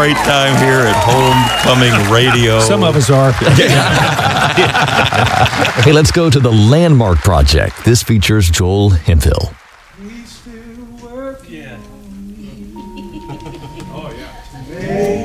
great time here at Homecoming Radio. Some of us are. Hey, let's go to the Landmark Project. This features Joel Hemphill.